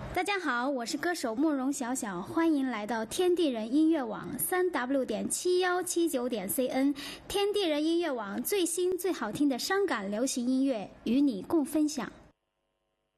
大家好，我是歌手慕容晓晓，欢迎来到天地人音乐网3w.7179.cn。天地人音乐网最新最好听的伤感流行音乐与你共分享。